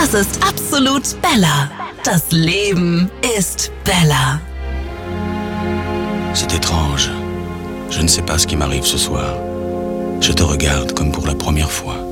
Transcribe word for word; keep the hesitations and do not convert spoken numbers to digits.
Das ist absolut Bella. Das Leben ist Bella. C'est étrange. Je ne sais pas ce qui m'arrive ce soir. Je te regarde comme pour la première fois.